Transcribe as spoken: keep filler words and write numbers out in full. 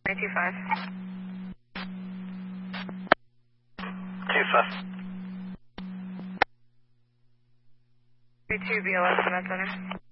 two five. two five. three two B L S Command Center.